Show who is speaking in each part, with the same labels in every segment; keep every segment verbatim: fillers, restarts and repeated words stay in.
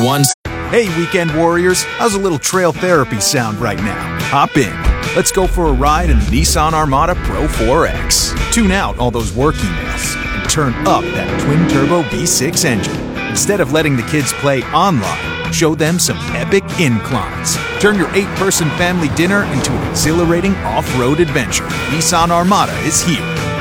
Speaker 1: one.
Speaker 2: Hey, weekend warriors, how's a little trail therapy sound right now? Hop in. Let's go for a ride in the Nissan Armada Pro four X. Tune out all those work emails and turn up that twin-turbo V six engine. Instead of letting the kids play online, show them some epic inclines. Turn your eight-person family dinner into an exhilarating off-road adventure. Nissan Armada is here.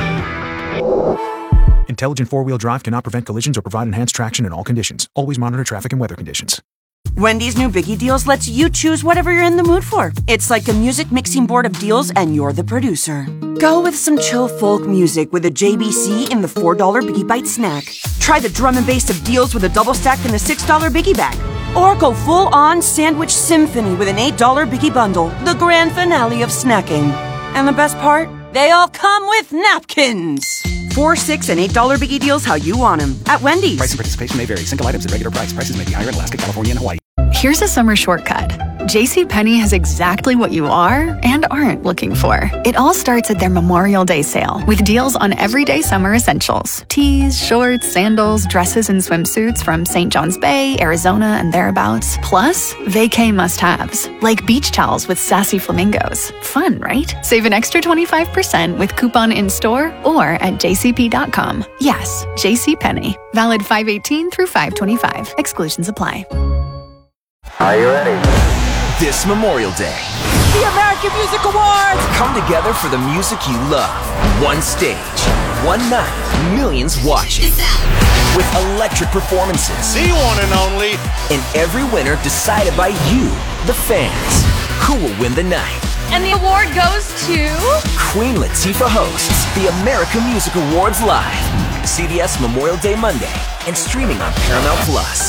Speaker 2: Intelligent four-wheel drive cannot prevent collisions or provide enhanced traction in all conditions. Always monitor traffic and weather conditions.
Speaker 3: Wendy's new Biggie Deals lets you choose whatever you're in the mood for. It's like a music mixing board of deals, and you're the producer. Go with some chill folk music with a J B C in the four dollar Biggie Bite snack. Try the drum and bass of deals with a double stack in the six dollar Biggie Bag. Or go full-on sandwich symphony with an eight dollar Biggie Bundle, the grand finale of snacking. And the best part? They all come with napkins. Four, six, and eight dollar Biggie Deals how you want them at Wendy's.
Speaker 4: Price and participation may vary. Single items at regular price. Prices may be higher in Alaska, California, and Hawaii.
Speaker 5: Here's a summer shortcut. JCPenney has exactly what you are and aren't looking for. It all starts at their Memorial Day sale with deals on everyday summer essentials. Tees, shorts, sandals, dresses, and swimsuits from Saint John's Bay, Arizona, and thereabouts. Plus, vacay must-haves, like beach towels with sassy flamingos. Fun, right? Save an extra twenty-five percent with coupon in-store or at j c p dot com. Yes, JCPenney. Valid five eighteen through five twenty-five. Exclusions apply.
Speaker 6: Are you ready?
Speaker 7: This Memorial Day,
Speaker 3: The American Music Awards!
Speaker 7: Come together for the music you love. One stage, one night, millions watching. With electric performances.
Speaker 8: The one and only.
Speaker 7: And every winner decided by you, the fans. Who will win the night?
Speaker 9: And the award goes to...
Speaker 7: Queen Latifah hosts the American Music Awards live. C B S Memorial Day Monday and streaming on Paramount Plus.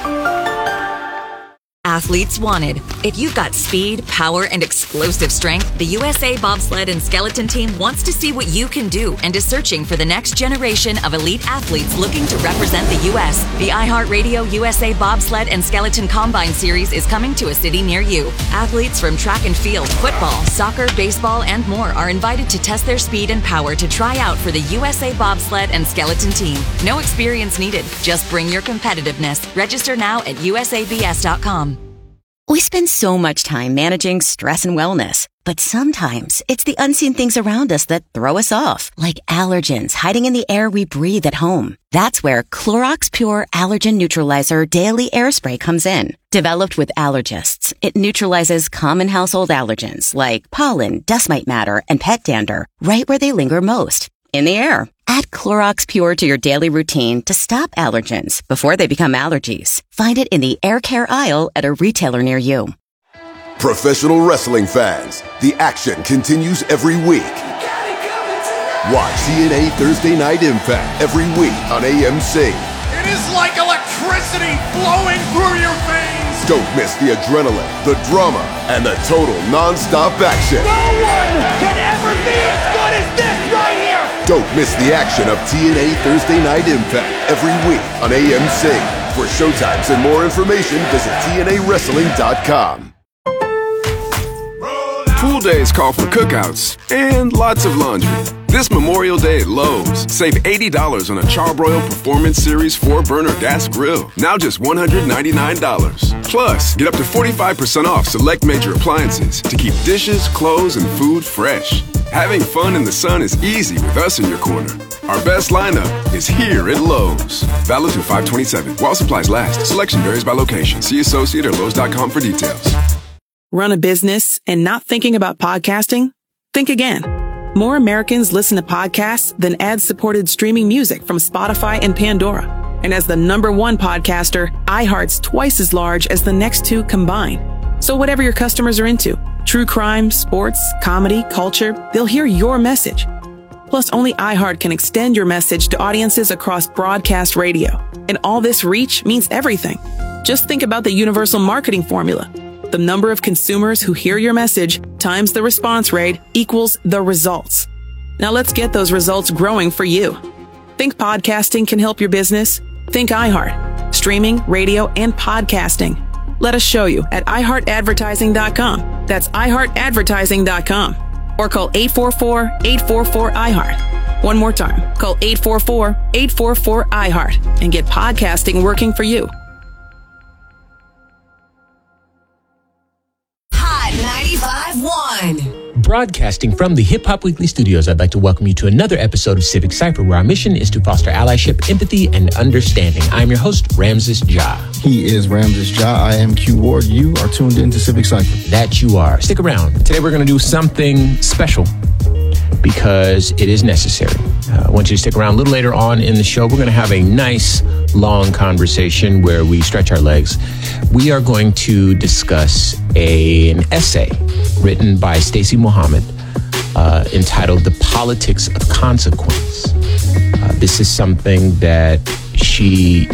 Speaker 10: Athletes wanted. If you've got speed, power, and explosive strength, the U S A Bobsled and Skeleton Team wants to see what you can do and is searching for the next generation of elite athletes looking to represent the U S The iHeartRadio U S A Bobsled and Skeleton Combine Series is coming to a city near you. Athletes from track and field, football, soccer, baseball, and more are invited to test their speed and power to try out for the U S A Bobsled and Skeleton Team. No experience needed. Just bring your competitiveness. Register now at U S A B S dot com.
Speaker 11: We spend so much time managing stress and wellness, but sometimes it's the unseen things around us that throw us off, like allergens hiding in the air we breathe at home. That's where Clorox Pure Allergen Neutralizer Daily Air Spray comes in. Developed with allergists, it neutralizes common household allergens like pollen, dust mite matter, and pet dander right where they linger most, in the air. Add Clorox Pure to your daily routine to stop allergens before they become allergies. Find it in the air care aisle at a retailer near you.
Speaker 12: Professional wrestling fans, the action continues every week. Watch T N A Thursday Night Impact every week on A M C.
Speaker 8: It is like electricity flowing through your veins.
Speaker 12: Don't miss the adrenaline, the drama, and the total non-stop action.
Speaker 8: No one can ever be as good as this right here.
Speaker 12: Don't miss the action of T N A Thursday Night Impact every week on A M C. For showtimes and more information, visit T N A wrestling dot com.
Speaker 13: Pool days call for cookouts and lots of laundry. This Memorial Day at Lowe's, save eighty dollars on a Charbroil Performance Series four burner gas grill. Now just one hundred ninety-nine dollars. Plus, get up to forty-five percent off select major appliances to keep dishes, clothes, and food fresh. Having fun in the sun is easy with us in your corner. Our best lineup is here at Lowe's. Valid through five twenty-seven. While supplies last. Selection varies by location. See associate or Lowe's dot com for details.
Speaker 14: Run a business and not thinking about podcasting? Think again. More Americans listen to podcasts than ad-supported streaming music from Spotify and Pandora. And as the number one podcaster, iHeart's twice as large as the next two combined. So whatever your customers are into, true crime, sports, comedy, culture, they'll hear your message. Plus, only iHeart can extend your message to audiences across broadcast radio. And all this reach means everything. Just think about the universal marketing formula. The number of consumers who hear your message times the response rate equals the results. Now let's get those results growing for you. Think podcasting can help your business? Think iHeart. Streaming, radio, and podcasting. Let us show you at i heart advertising dot com. That's i heart advertising dot com. Or call eight four four, eight four four, I heart. One more time. Call eight four four, eight four four, I heart and get podcasting working for you.
Speaker 1: Broadcasting from the Hip Hop Weekly studios, I'd like to welcome you to another episode of Civic Cypher, where our mission is to foster allyship, empathy, and understanding. I'm your host, Ramses Ja.
Speaker 15: He is Ramses Ja. I am Q Ward. You are tuned in to Civic Cypher.
Speaker 1: That you are. Stick around. Today we're going to do something special because it is necessary. Uh, I want you to stick around a little later on in the show. We're going to have a nice, long conversation where we stretch our legs. We are going to discuss a, an essay written by Stacey Muhammad uh, entitled The Politics of Consequence. Uh, this is something that she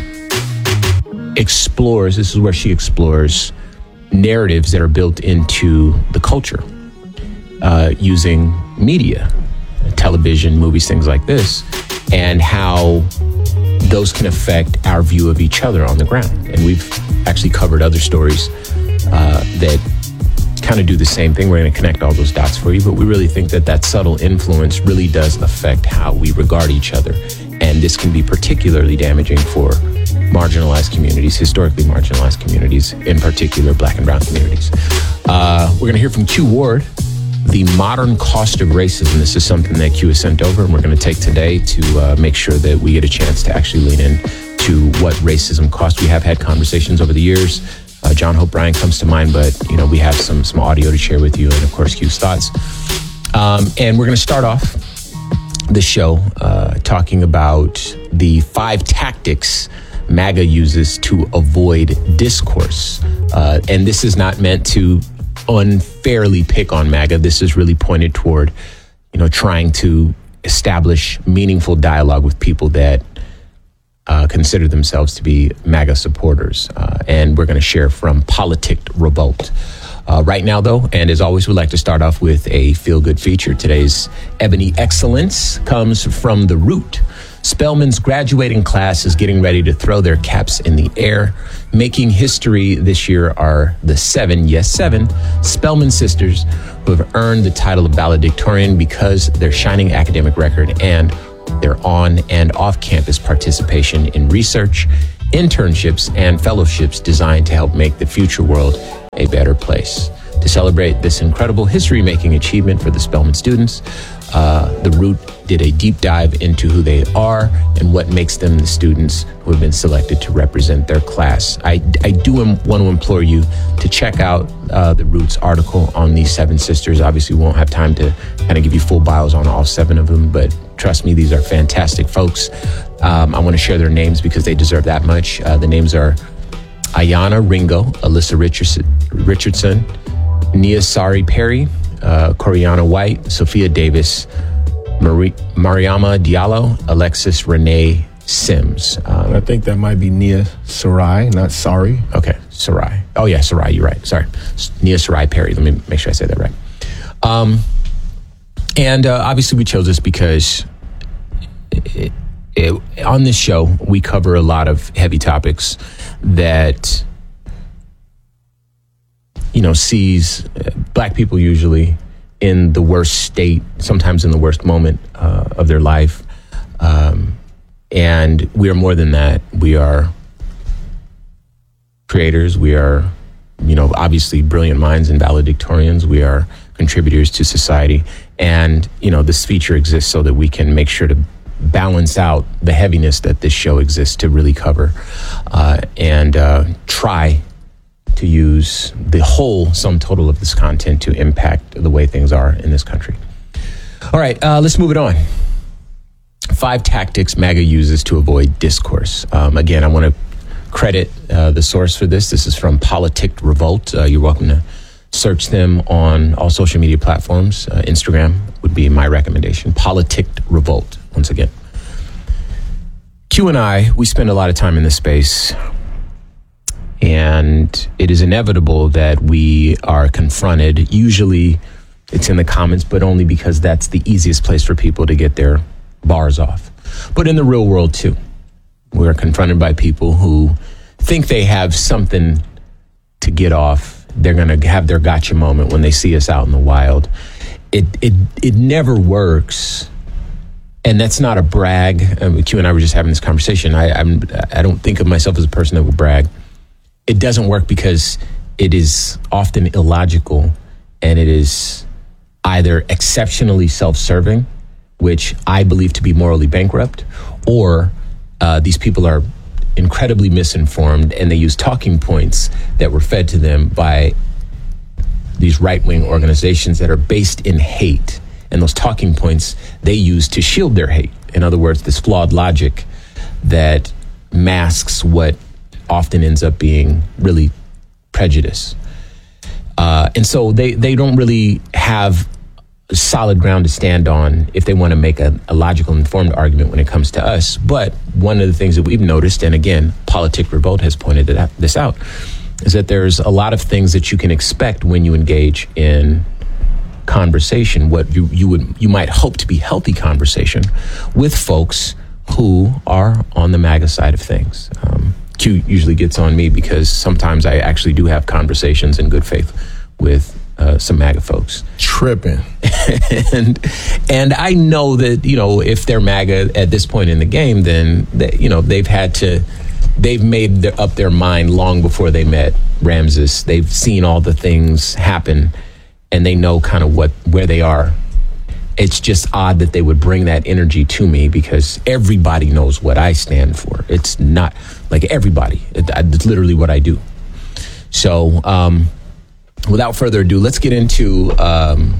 Speaker 1: explores. This is where she explores narratives that are built into the culture uh, using media, television, movies, things like this, and how those can affect our view of each other on the ground. And we've actually covered other stories uh, that kind of do the same thing. We're going to connect all those dots for you, but we really think that that subtle influence really does affect how we regard each other. And this can be particularly damaging for marginalized communities, historically marginalized communities, in particular Black and brown communities. Uh, we're going to hear from Q Ward, The Modern Cost of Racism. This is something that Q has sent over, and we're going to take today to uh, make sure that we get a chance to actually lean in to what racism costs. We have had conversations over the years. Uh, John Hope Bryant comes to mind, but you know we have some some audio to share with you, and of course Q's thoughts. Um, and we're going to start off the show uh, talking about the five tactics MAGA uses to avoid discourse, uh, and this is not meant to unfairly pick on MAGA. This is really pointed toward, you know, trying to establish meaningful dialogue with people that uh, consider themselves to be MAGA supporters. Uh, and we're going to share from Politicked Revolt. Uh, right now, though, and as always, we'd like to start off with a feel-good feature. Today's Ebony Excellence comes from The Root. Spelman's graduating class is getting ready to throw their caps in the air. Making history this year are the seven, yes, seven, Spelman sisters who have earned the title of valedictorian because their shining academic record and their on and off-campus participation in research, internships, and fellowships designed to help make the future world a better place. To celebrate this incredible history-making achievement for the Spelman students, uh, The Root did a deep dive into who they are and what makes them the students who have been selected to represent their class. I, I do want to implore you to check out uh, The Root's article on these seven sisters. Obviously, we won't have time to kind of give you full bios on all seven of them, but trust me, these are fantastic folks. Um, I want to share their names because they deserve that much. Uh, the names are Ayana Ringo, Alyssa Richardson, Richardson Nia Sari Perry, uh, Coriana White, Sophia Davis, Marie, Mariama Diallo, Alexis Renee Sims. Um,
Speaker 15: I think that might be Nia Sarai, not Sari.
Speaker 1: Okay, Sarai. Oh yeah, Sarai, you're right. Sorry. Nia Sarai Perry. Let me make sure I say that right. Um, and uh, obviously we chose this because it, it, on this show, we cover a lot of heavy topics that, you know, sees uh, Black people usually in the worst state, sometimes in the worst moment uh, of their life. Um, and we are more than that. We are creators. We are, you know, obviously brilliant minds and valedictorians. We are contributors to society. And, you know, this feature exists so that we can make sure to balance out the heaviness that this show exists to really cover uh, and uh, try to use the whole sum total of this content to impact the way things are in this country. All right, uh, let's move it on. Five tactics MAGA uses to avoid discourse. Um, again, I want to credit uh, the source for this. This is from Politicked Revolt. Uh, you're welcome to search them on all social media platforms. Uh, Instagram would be my recommendation. Politicked Revolt, once again. Q and I, we spend a lot of time in this space, and it is inevitable that we are confronted. Usually it's in the comments, but only because that's the easiest place for people to get their bars off. But in the real world too, we're confronted by people who think they have something to get off. They're going to have their gotcha moment when they see us out in the wild. It it it never works. And that's not a brag. Um, Q and I were just having this conversation. I I'm, I don't think of myself as a person that will brag. It doesn't work because it is often illogical, and it is either exceptionally self-serving, which I believe to be morally bankrupt, or uh, these people are incredibly misinformed and they use talking points that were fed to them by these right-wing organizations that are based in hate. And those talking points they use to shield their hate. In other words, this flawed logic that masks what often ends up being really prejudice. Uh, and so they, they don't really have solid ground to stand on if they want to make a, a logical, informed argument when it comes to us. But one of the things that we've noticed, and again, Politic Revolt has pointed it out, this out, is that there's a lot of things that you can expect when you engage in conversation, what you, you would you might hope to be healthy conversation with folks who are on the MAGA side of things. Um, Q usually gets on me because sometimes I actually do have conversations in good faith with uh, some MAGA folks.
Speaker 16: Tripping.
Speaker 1: and and I know that, you know, if they're MAGA at this point in the game, then they, you know, they've had to they've made their, up their mind long before they met Ramses. They've seen all the things happen and they know kind of what where they are. It's just odd that they would bring that energy to me because everybody knows what I stand for. It's not like everybody. It, it's literally what I do. So um, without further ado, let's get into um,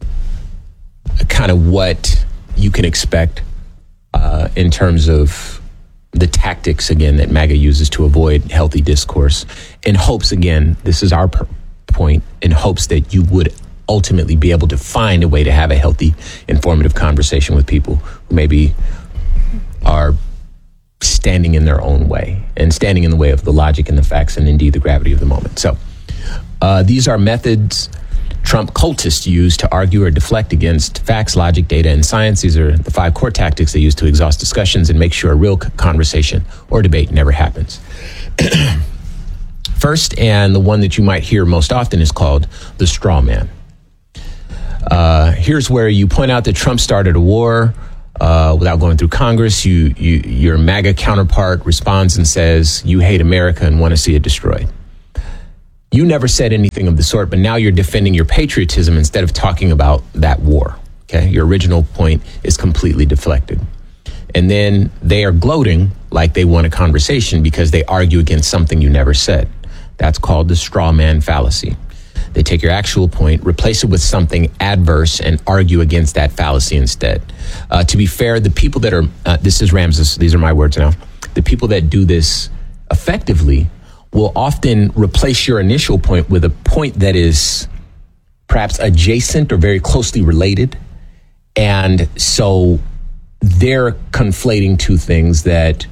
Speaker 1: kind of what you can expect uh, in terms of the tactics, again, that MAGA uses to avoid healthy discourse in hopes, again, this is our per- point, in hopes that you would ultimately be able to find a way to have a healthy, informative conversation with people who maybe are standing in their own way and standing in the way of the logic and the facts and indeed the gravity of the moment. So uh, these are methods Trump cultists use to argue or deflect against facts, logic, data, and science. These are the five core tactics they use to exhaust discussions and make sure a real conversation or debate never happens. First, and the one that you might hear most often, is called the straw man. Uh, here's where you point out that Trump started a war uh, without going through Congress. You, you, your MAGA counterpart responds and says, you hate America and want to see it destroyed. You never said anything of the sort, but now you're defending your patriotism instead of talking about that war. Okay, your original point is completely deflected. And then they are gloating like they want a conversation because they argue against something you never said. That's called the straw man fallacy. They take your actual point, replace it with something adverse, and argue against that fallacy instead. Uh, to be fair, the people that are, uh, this is Ramses, these are my words now, the people that do this effectively will often replace your initial point with a point that is perhaps adjacent or very closely related. And so they're conflating two things that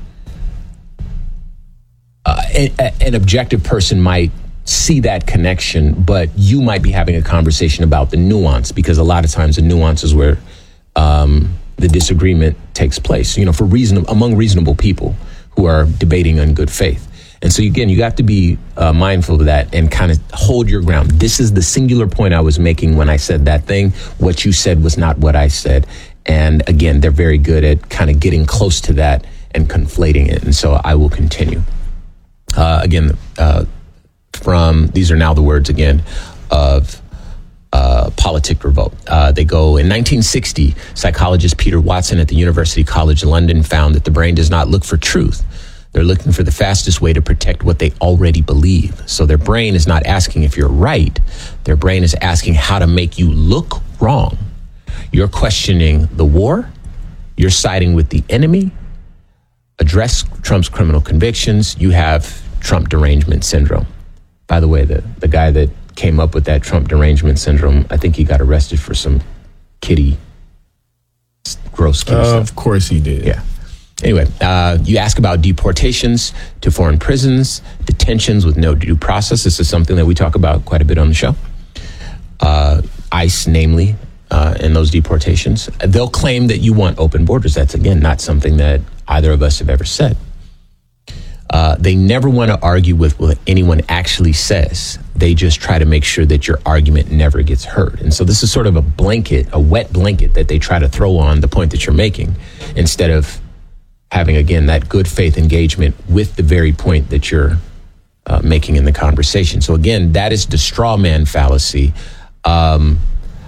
Speaker 1: uh, a, an objective person might see that connection, but you might be having a conversation about the nuance, because a lot of times the nuance is where um, the disagreement takes place, you know, for reason among reasonable people who are debating in good faith. And so, again, you have to be uh, mindful of that and kind of hold your ground. This is the singular point I was making when I said that thing. What you said was not what I said. And again, they're very good at kind of getting close to that and conflating it. And so I will continue. Uh, again, uh, from, these are now the words again of uh, Politic Revolt. Uh, they go, in nineteen sixty, psychologist Peter Watson at the University College London found that the brain does not look for truth. They're looking for the fastest way to protect what they already believe. So their brain is not asking if you're right. Their brain is asking how to make you look wrong. You're questioning the war. You're siding with the enemy. Address Trump's criminal convictions. You have Trump derangement syndrome. By the way, the, the guy that came up with that Trump derangement syndrome, I think he got arrested for some kitty, gross kitty
Speaker 16: uh,
Speaker 1: stuff.
Speaker 16: Of course he did.
Speaker 1: Yeah. Anyway, uh, you ask about deportations to foreign prisons, detentions with no due process. This is something that we talk about quite a bit on the show. Uh, ICE, namely, uh, in those deportations. They'll claim that you want open borders. That's, again, not something that either of us have ever said. Uh, they never want to argue with what anyone actually says. They just try to make sure that your argument never gets heard. And so this is sort of a blanket, a wet blanket that they try to throw on the point that you're making, instead of having, again, that good faith engagement with the very point that you're uh, making in the conversation. So again, that is the straw man fallacy. Um,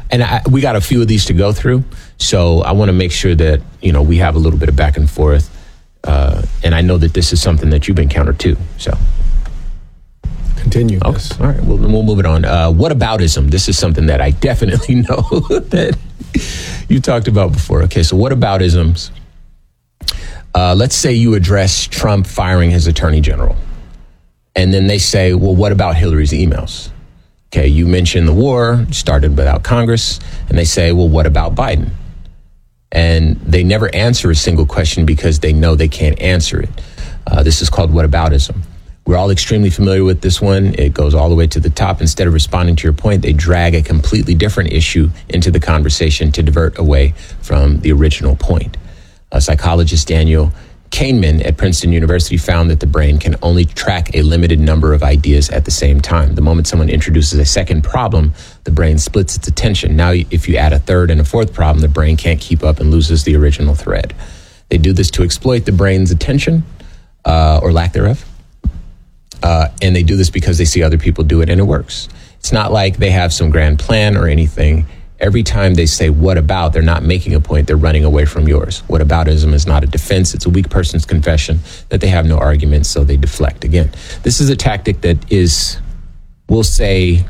Speaker 1: and I, we got a few of these to go through, so I want to make sure that, you know, we have a little bit of back and forth. Uh, and I know that this is something that you've encountered too. So
Speaker 16: continue.
Speaker 1: Okay.
Speaker 16: Yes.
Speaker 1: All right. Well, then we'll move it on. Uh, what aboutism? This is something that I definitely know that you talked about before. Okay. So what aboutisms? Uh, let's say you address Trump firing his attorney general, and then they say, well, what about Hillary's emails? Okay. You mentioned the war started without Congress, and they say, well, what about Biden? And they never answer a single question because they know they can't answer it. Uh, this is called whataboutism. We're all extremely familiar with this one. It goes all the way to the top. Instead of responding to your point, they drag a completely different issue into the conversation to divert away from the original point. Uh, psychologist Daniel Kahneman at Princeton University found that the brain can only track a limited number of ideas at the same time. The moment someone introduces a second problem, the brain splits its attention. Now, if you add a third and a fourth problem, the brain can't keep up and loses the original thread. They do this to exploit the brain's attention, uh, or lack thereof. Uh, and they do this because they see other people do it and it works. It's not like they have some grand plan or anything. Every time they say, what about, they're not making a point, they're running away from yours. Whataboutism is not a defense, it's a weak person's confession that they have no arguments, so they deflect. Again, this is a tactic that is, we'll say,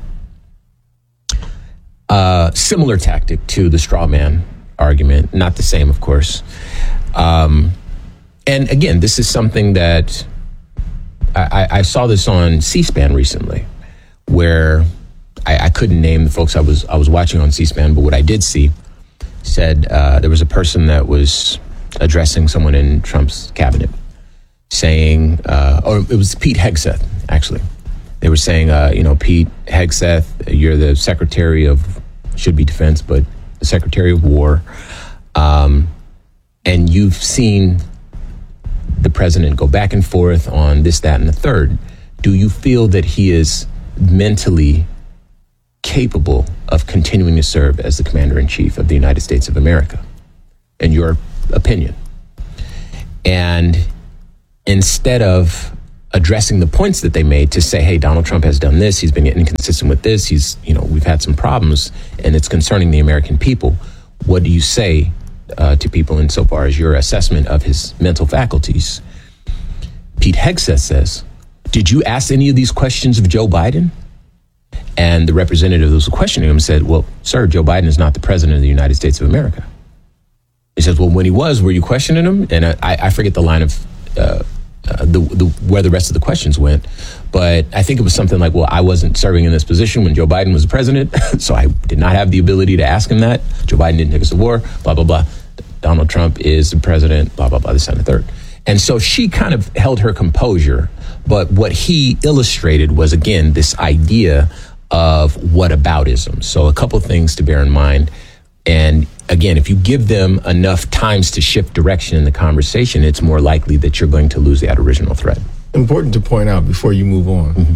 Speaker 1: a similar tactic to the straw man argument, not the same, of course. Um, and again, this is something that I, I saw this on C-SPAN recently, where I, I couldn't name the folks I was I was watching on C-SPAN, but what I did see said uh, there was a person that was addressing someone in Trump's cabinet, saying, uh, or it was Pete Hegseth, actually. They were saying, uh, you know, Pete Hegseth, you're the Secretary of, should be Defense, but the Secretary of War, um, and you've seen the president go back and forth on this, that, and the third. Do you feel that he is mentally capable of continuing to serve as the commander-in-chief of the United States of America, in your opinion? And instead of addressing the points that they made to say, hey, Donald Trump has done this, he's been inconsistent with this, he's, you know, we've had some problems, and it's concerning the American people, what do you say uh, to people insofar as your assessment of his mental faculties? Pete Hegseth says, did you ask any of these questions of Joe Biden? And the representative that was questioning him said, well, sir, Joe Biden is not the president of the United States of America. He says, well, when he was, were you questioning him? And I, I forget the line of uh, uh, the, the where the rest of the questions went. But I think it was something like, well, I wasn't serving in this position when Joe Biden was the president, so I did not have the ability to ask him that. Joe Biden didn't take us to war, blah, blah, blah. Donald Trump is the president, blah, blah, blah, this and the third. And so she kind of held her composure. But what he illustrated was, again, this idea of whataboutism. So a couple things to bear in mind. And again, if you give them enough times to shift direction in the conversation, it's more likely that you're going to lose that original thread.
Speaker 16: Important to point out before you move on, mm-hmm.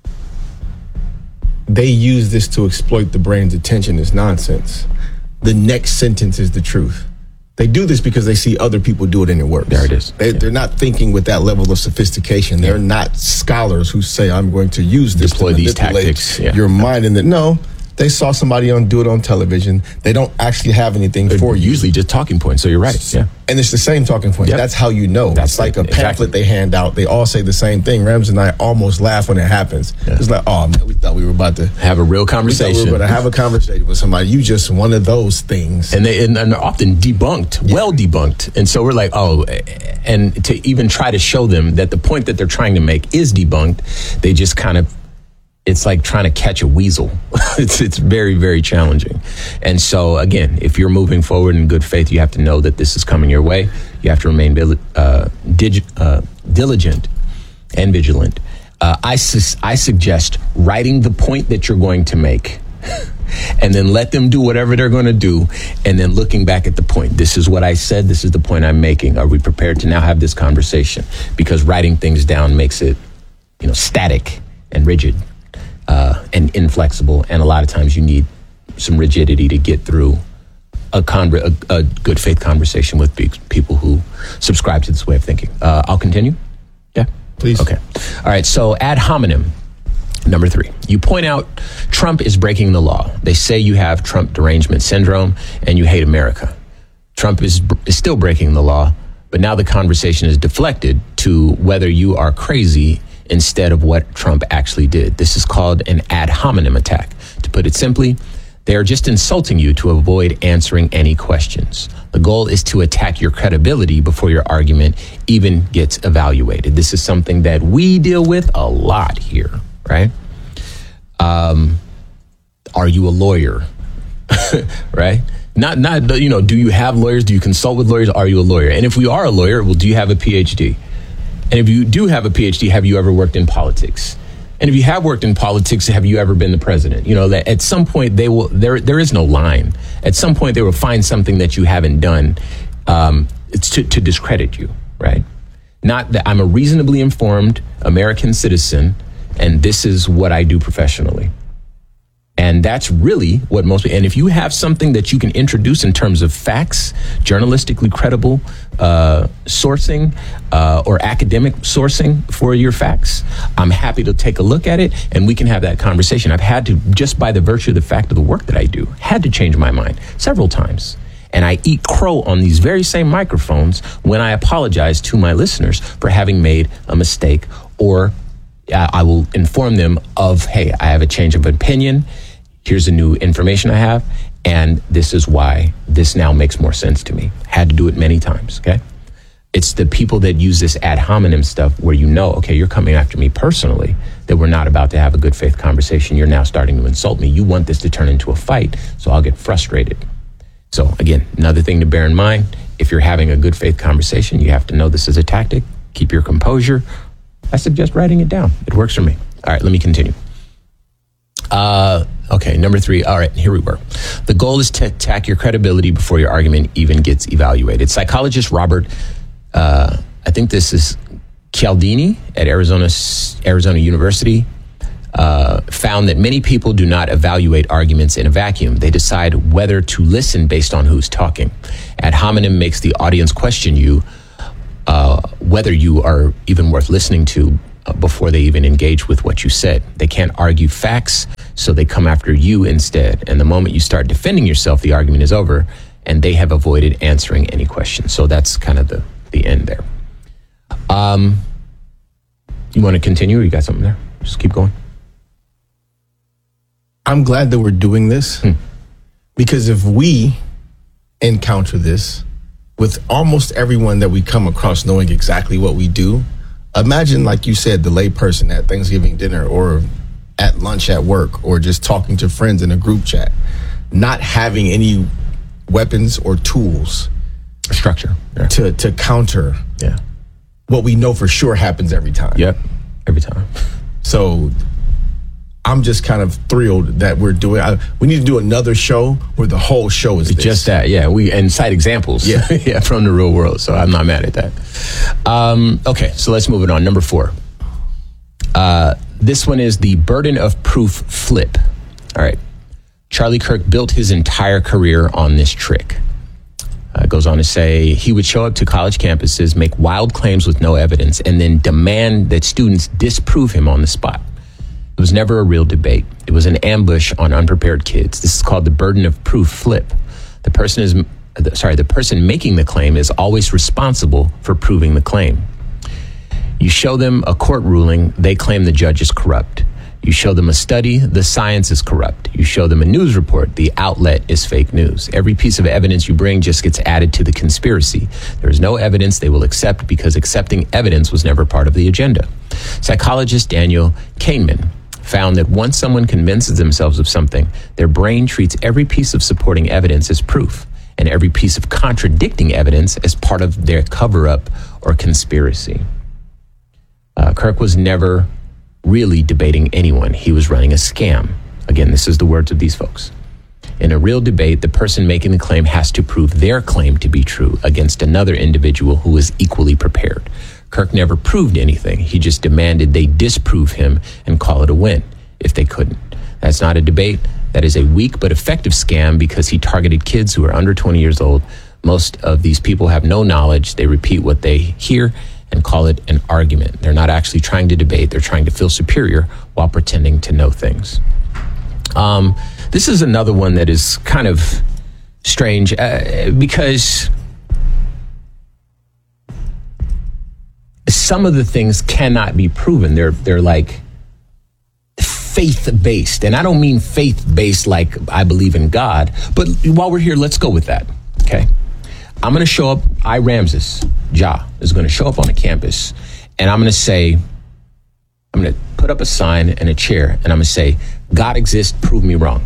Speaker 16: they use this to exploit the brain's attention as nonsense. The next sentence is the truth. They do this because they see other people do it and it works.
Speaker 1: There it is.
Speaker 16: They,
Speaker 1: yeah.
Speaker 16: They're not thinking with that level of sophistication. They're yeah. not scholars who say, I'm going to use this
Speaker 1: Deploy
Speaker 16: to
Speaker 1: these
Speaker 16: manipulate
Speaker 1: tactics. Yeah.
Speaker 16: your mind. And that, no, they saw somebody on do it on television. They don't actually have anything
Speaker 1: They're
Speaker 16: for you.
Speaker 1: Usually just talking points. So you're right. Yeah.
Speaker 16: And it's the same talking point. Yep. That's how you know.
Speaker 1: That's
Speaker 16: it's like
Speaker 1: it.
Speaker 16: a pamphlet
Speaker 1: Exactly.
Speaker 16: they hand out. They all say the same thing. Rams and I almost laugh when it happens. Yeah. It's like, oh, man, we thought we were about to
Speaker 1: have a real conversation.
Speaker 16: We thought we were going to have a conversation with somebody. You just one of those things.
Speaker 1: And, they, and, and they're often debunked, yeah. well debunked. And so we're like, oh, and to even try to show them that the point that they're trying to make is debunked, they just kind of, it's like trying to catch a weasel. it's it's very, very challenging. And so, again, if you're moving forward in good faith, you have to know that this is coming your way. You have to remain uh, dig, uh, diligent and vigilant. Uh, I, su- I suggest writing the point that you're going to make and then let them do whatever they're going to do, and then looking back at the point. This is what I said. This is the point I'm making. Are we prepared to now have this conversation? Because writing things down makes it, you know, static and rigid. Uh, and inflexible, and a lot of times you need some rigidity to get through a, con- a, a good faith conversation with pe- people who subscribe to this way of thinking. Uh, I'll continue. Yeah,
Speaker 16: please.
Speaker 1: Okay. All right. So ad hominem. Number three, you point out Trump is breaking the law. They say you have Trump derangement syndrome and you hate America. Trump is, is still breaking the law, but now the conversation is deflected to whether you are crazy instead of what Trump actually did. This is called an ad hominem attack. To put it simply, they are just insulting you to avoid answering any questions. The goal is to attack your credibility before your argument even gets evaluated. This is something that we deal with a lot here, right? Um, are you a lawyer? Right? Not, not, you know, do you have lawyers? Do you consult with lawyers? Are you a lawyer? And if we are a lawyer, well, do you have a P H D? And if you do have a P H D, have you ever worked in politics? And if you have worked in politics, have you ever been the president? You know, that at some point they will, there, there is no line. At some point they will find something that you haven't done. Um, it's to, to discredit you, right? Not that I'm a reasonably informed American citizen and this is what I do professionally. And that's really what most, and if you have something that you can introduce in terms of facts, journalistically credible uh, sourcing uh, or academic sourcing for your facts, I'm happy to take a look at it and we can have that conversation. I've had to, just by the virtue of the fact of the work that I do, had to change my mind several times. And I eat crow on these very same microphones when I apologize to my listeners for having made a mistake, or uh, I will inform them of, hey, I have a change of opinion. Here's the new information I have, and this is why this now makes more sense to me. Had to do it many times, okay? It's the people that use this ad hominem stuff where you know, okay, you're coming after me personally, that we're not about to have a good faith conversation. You're now starting to insult me. You want this to turn into a fight, so I'll get frustrated. So again, another thing to bear in mind, if you're having a good faith conversation, you have to know this is a tactic. Keep your composure. I suggest writing it down. It works for me. All right, let me continue. Uh, okay, number three. All right, here we were. The goal is to attack your credibility before your argument even gets evaluated. Psychologist Robert, uh, I think this is Cialdini at Arizona, Arizona University, uh, found that many people do not evaluate arguments in a vacuum. They decide whether to listen based on who's talking. Ad hominem makes the audience question you, uh, whether you are even worth listening to before they even engage with what you said. They can't argue facts, so they come after you instead. And the moment you start defending yourself, the argument is over, and they have avoided answering any questions. So that's kind of the, the end there. Um, you want to continue? Or you got something there? Just keep going.
Speaker 16: I'm glad that we're doing this hmm. because if we encounter this with almost everyone that we come across knowing exactly what we do, imagine, like you said, the layperson at Thanksgiving dinner or at lunch at work or just talking to friends in a group chat, not having any weapons or tools,
Speaker 1: structure yeah.
Speaker 16: to to counter
Speaker 1: yeah.
Speaker 16: what we know for sure happens every time.
Speaker 1: Yep, every time.
Speaker 16: So I'm just kind of thrilled that we're doing. I, we need to do another show where the whole show is this.
Speaker 1: Just that, yeah. We and cite examples,
Speaker 16: yeah,
Speaker 1: yeah, from the real world. So I'm not mad at that. Um, okay, so let's move it on. Number four. Uh, this one is the burden of proof flip. All right, Charlie Kirk built his entire career on this trick. Uh, goes on to say he would show up to college campuses, make wild claims with no evidence, and then demand that students disprove him on the spot. It was never a real debate. It was an ambush on unprepared kids. This is called the burden of proof flip. The person is, sorry, the person making the claim is always responsible for proving the claim. You show them a court ruling, they claim the judge is corrupt. You show them a study, the science is corrupt. You show them a news report, the outlet is fake news. Every piece of evidence you bring just gets added to the conspiracy. There is no evidence they will accept because accepting evidence was never part of the agenda. Psychologist Daniel Kahneman found that once someone convinces themselves of something, their brain treats every piece of supporting evidence as proof and every piece of contradicting evidence as part of their cover-up or conspiracy. Uh, Kirk was never really debating anyone. He was running a scam. Again, this is the words of these folks. In a real debate, the person making the claim has to prove their claim to be true against another individual who is equally prepared. Kirk never proved anything. He just demanded they disprove him and call it a win if they couldn't. That's not a debate. That is a weak but effective scam because he targeted kids who are under twenty years old. Most of these people have no knowledge. They repeat what they hear and call it an argument. They're not actually trying to debate. They're trying to feel superior while pretending to know things. Um, this is another one that is kind of strange uh, because some of the things cannot be proven. They're they're like faith-based. And I don't mean faith-based like I believe in God, but while we're here, let's go with that, okay? I'm going to show up, I, Ramses, Ja, is going to show up on a campus, and I'm going to say, I'm going to put up a sign and a chair, and I'm going to say, God exists, prove me wrong.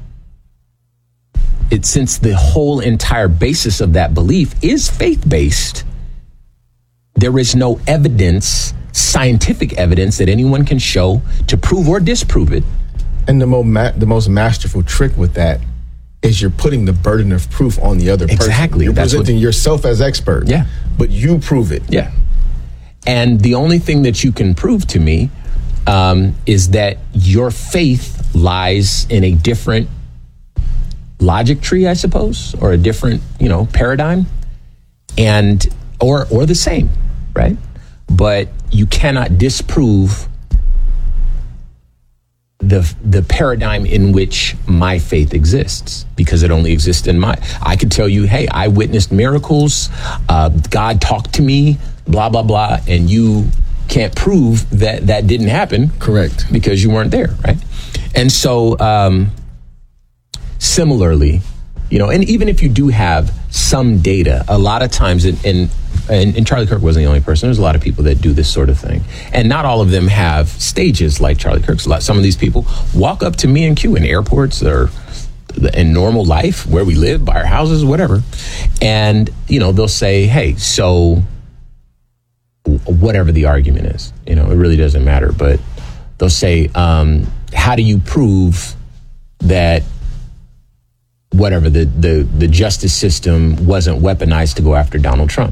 Speaker 1: It, since the whole entire basis of that belief is faith-based, there is no evidence, scientific evidence that anyone can show to prove or disprove it.
Speaker 16: And the, mo- ma- the most masterful trick with that is you're putting the burden of proof on the other person.
Speaker 1: Exactly.
Speaker 16: You're
Speaker 1: That's
Speaker 16: presenting
Speaker 1: what,
Speaker 16: yourself as expert.
Speaker 1: Yeah.
Speaker 16: But you prove it.
Speaker 1: Yeah. And the only thing that you can prove to me um, is that your faith lies in a different logic tree, I suppose, or a different, you know, paradigm, and or or the same, right? But you cannot disprove the the paradigm in which my faith exists, because it only exists in my. I could tell you, hey, I witnessed miracles, uh, God talked to me, blah blah blah, and you can't prove that that didn't happen.
Speaker 16: Correct,
Speaker 1: because you weren't there, right? And so, um, similarly, you know, and even if you do have some data, a lot of times, in, in And, and Charlie Kirk wasn't the only person. There's a lot of people that do this sort of thing. And not all of them have stages like Charlie Kirk's. A lot, some of these people walk up to me and Q in airports or in normal life where we live, by our houses, whatever. And, you know, they'll say, hey, so whatever the argument is, you know, it really doesn't matter. But they'll say, um, how do you prove that whatever, the, the, the justice system wasn't weaponized to go after Donald Trump?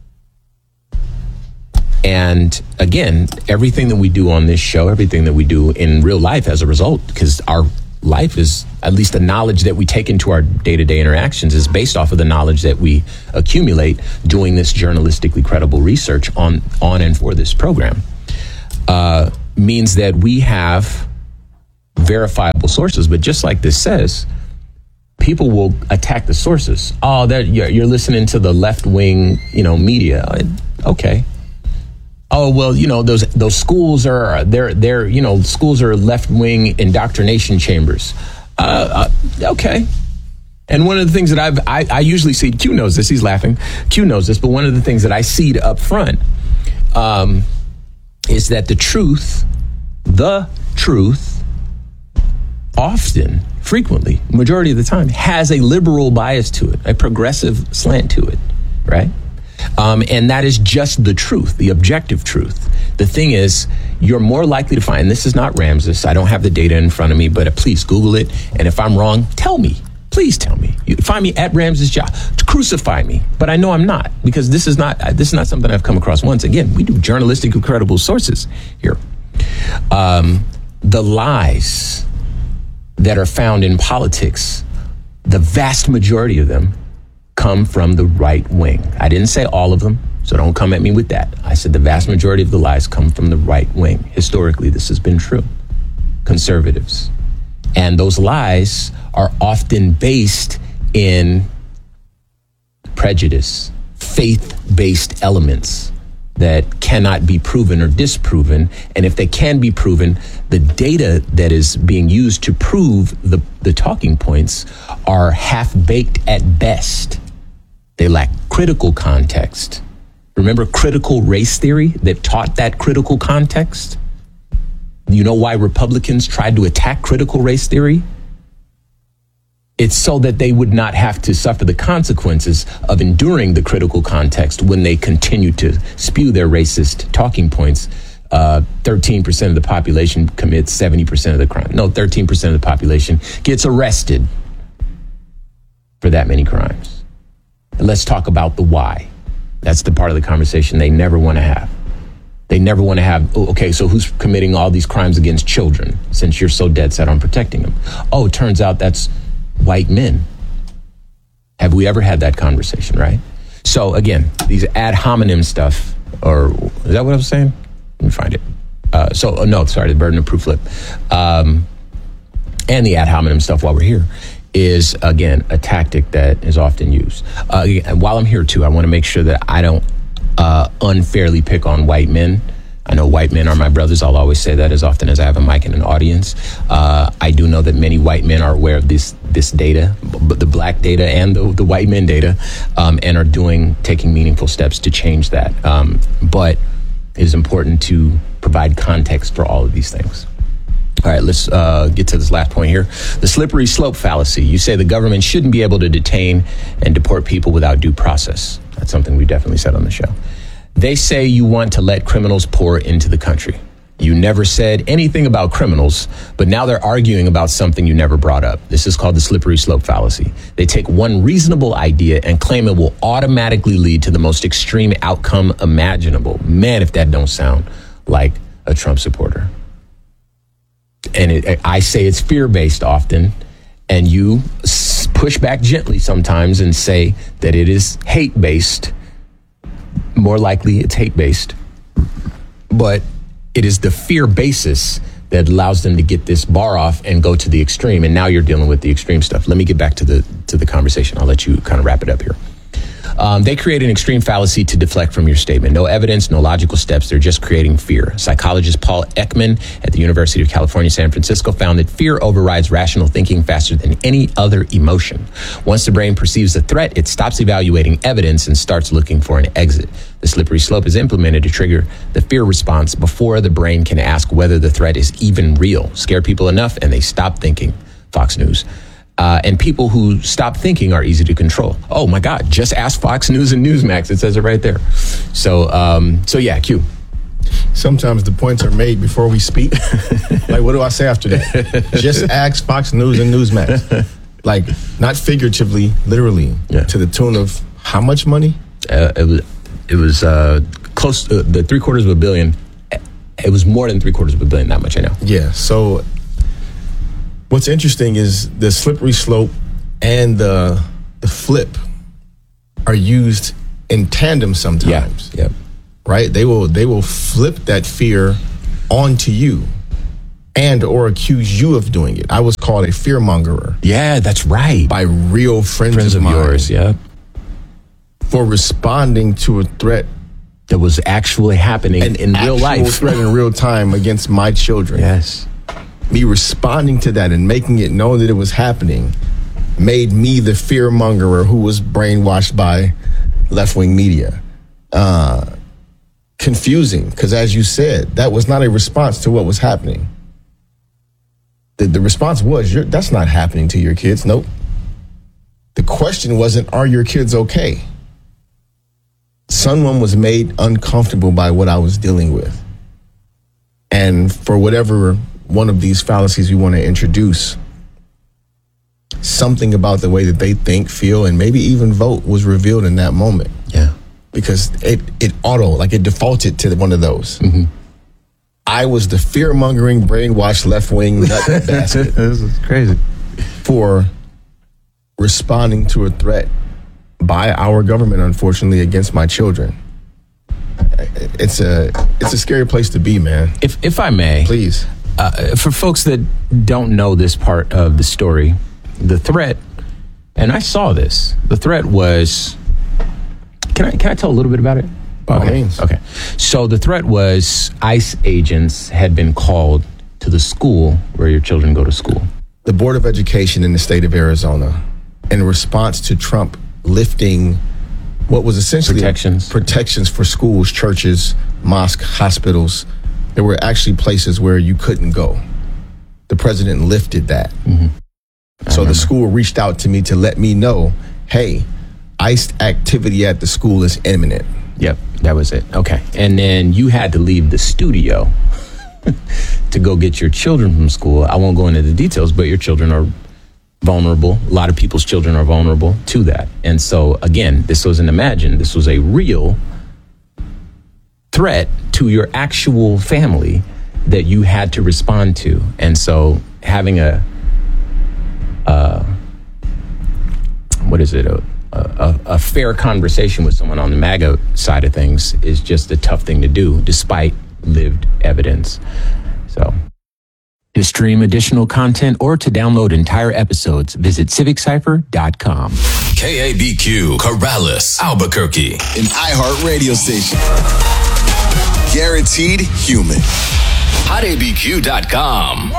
Speaker 1: And again, everything that we do on this show, everything that we do in real life as a result, because our life is, at least the knowledge that we take into our day-to-day interactions is based off of the knowledge that we accumulate doing this journalistically credible research on, on and for this program, uh, means that we have verifiable sources. But just like this says, people will attack the sources. Oh, that you're, you're listening to the left-wing, you know, media. Okay. Oh, well, you know, those those schools are, they're, they're you know, schools are left-wing indoctrination chambers. Uh, uh, okay. And one of the things that I've, I, I usually see, Q knows this, he's laughing, Q knows this, but one of the things that I see up front um, is that the truth, the truth, often, frequently, majority of the time, has a liberal bias to it, a progressive slant to it, right? Um, and that is just the truth, the objective truth. The thing is, you're more likely to find, this is not Ramses, I don't have the data in front of me, but please Google it. And if I'm wrong, tell me. Please tell me. You find me at Ramses Ja. To crucify me, but I know I'm not, because this is not this is not something I've come across once. Again, we do journalistic, credible sources here. Um, the lies that are found in politics, the vast majority of them come from the right wing. I didn't say all of them, so don't come at me with that. I said the vast majority of the lies come from the right wing. Historically, this has been true. Conservatives. And those lies are often based in prejudice, faith-based elements that cannot be proven or disproven. And if they can be proven, the data that is being used to prove the, the talking points are half-baked at best. They lack critical context. Remember critical race theory that taught that critical context? You know why Republicans tried to attack critical race theory? It's so that they would not have to suffer the consequences of enduring the critical context when they continue to spew their racist talking points. Uh, thirteen percent of the population commits seventy percent of the crime. No, thirteen percent of the population gets arrested for that many crimes. And let's talk about the why. That's the part of the conversation they never want to have. They never want to have, oh, okay, so who's committing all these crimes against children since you're so dead set on protecting them? Oh, it turns out that's white men. Have we ever had that conversation, right? So again, these ad hominem stuff, or is that what I was saying? Let me find it. Uh, so, oh, no, sorry, the burden of proof flip. Um, and the ad hominem stuff while we're here is, again, a tactic that is often used. Uh, and while I'm here, too, I want to make sure that I don't uh, unfairly pick on white men. I know white men are my brothers. I'll always say that as often as I have a mic in an audience. Uh, I do know that many white men are aware of this this data, but the black data and the, the white men data, um, and are doing, taking meaningful steps to change that. Um, but it is important to provide context for all of these things. All right, let's uh, get to this last point here. The slippery slope fallacy. You say the government shouldn't be able to detain and deport people without due process. That's something we definitely said on the show. They say you want to let criminals pour into the country. You never said anything about criminals, but now they're arguing about something you never brought up. This is called the slippery slope fallacy. They take one reasonable idea and claim it will automatically lead to the most extreme outcome imaginable. Man, if that don't sound like a Trump supporter. And it, I say it's fear-based often, and you push back gently sometimes and say that it is hate-based. More likely it's hate-based, but it is the fear basis that allows them to get this bar off and go to the extreme. And now you're dealing with the extreme stuff. Let me get back to the to the conversation. I'll let you kind of wrap it up here. Um, they create an extreme fallacy to deflect from your statement. No evidence, no logical steps. They're just creating fear. Psychologist Paul Ekman at the University of California, San Francisco found that fear overrides rational thinking faster than any other emotion. Once the brain perceives a threat, it stops evaluating evidence and starts looking for an exit. The slippery slope is implemented to trigger the fear response before the brain can ask whether the threat is even real. Scare people enough and they stop thinking. Fox News. Uh, and people who stop thinking are easy to control. Oh my God, just ask Fox News and Newsmax. It says it right there. So, um, so yeah, Q.
Speaker 16: Sometimes the points are made before we speak. Like, what do I say after that? Just ask Fox News and Newsmax. Like, not figuratively, literally, yeah. To the tune of how much money?
Speaker 1: Uh, it was, it was uh, close to the three quarters of a billion. It was more than three quarters of a billion, that much I know.
Speaker 16: Yeah, so what's interesting is the slippery slope and the the flip are used in tandem sometimes.
Speaker 1: Yeah. Yep.
Speaker 16: Right? They will they will flip that fear onto you and or accuse you of doing it. I was called a fearmongerer.
Speaker 1: Yeah, that's right.
Speaker 16: By real friends,
Speaker 1: friends
Speaker 16: of,
Speaker 1: of
Speaker 16: mine
Speaker 1: yours, yeah.
Speaker 16: For responding to a threat
Speaker 1: that was actually happening
Speaker 16: an
Speaker 1: in real life.
Speaker 16: threat in real time against my children.
Speaker 1: Yes.
Speaker 16: Me responding to that and making it known that it was happening made me the fearmongerer who was brainwashed by left-wing media. Uh, confusing, because as you said, that was not a response to what was happening. The, the response was, You're, that's not happening to your kids. Nope. The question wasn't, are your kids okay? Someone was made uncomfortable by what I was dealing with. And for whatever one of these fallacies we want to introduce, something about the way that they think, feel, and maybe even vote was revealed in that moment.
Speaker 1: Yeah.
Speaker 16: Because it, it auto, like it defaulted to one of those.
Speaker 1: Mm-hmm.
Speaker 16: I was the fear-mongering, brainwashed left-wing nut basket.
Speaker 1: This is crazy.
Speaker 16: For responding to a threat by our government, unfortunately, against my children. It's a it's a scary place to be, man.
Speaker 1: If if I may,
Speaker 16: please.
Speaker 1: Uh, for folks that don't know this part of the story, the threat, and I saw this, the threat was, can I can I tell a little bit about it?
Speaker 16: By all
Speaker 1: okay.
Speaker 16: means.
Speaker 1: Okay. So the threat was ICE agents had been called to the school where your children go to school.
Speaker 16: The Board of Education in the state of Arizona, in response to Trump lifting what was essentially
Speaker 1: protections,
Speaker 16: protections for schools, churches, mosques, hospitals. There were actually places where you couldn't go. The president lifted that.
Speaker 1: Mm-hmm.
Speaker 16: So the school reached out to me to let me know, hey, ICE activity at the school is imminent.
Speaker 1: Yep, that was it. Okay. And then you had to leave the studio to go get your children from school. I won't go into the details, but your children are vulnerable. A lot of people's children are vulnerable to that. And so, again, this wasn't imagined. This was a real threat to your actual family that you had to respond to. And so having a, uh, what is it, a, a, a fair conversation with someone on the MAGA side of things is just a tough thing to do, despite lived evidence. So, to stream additional content or to download entire episodes, visit civic cypher dot com.
Speaker 17: K A B Q, Corrales, Albuquerque.
Speaker 18: An iHeart radio station. Guaranteed human.
Speaker 17: hot a b q dot com.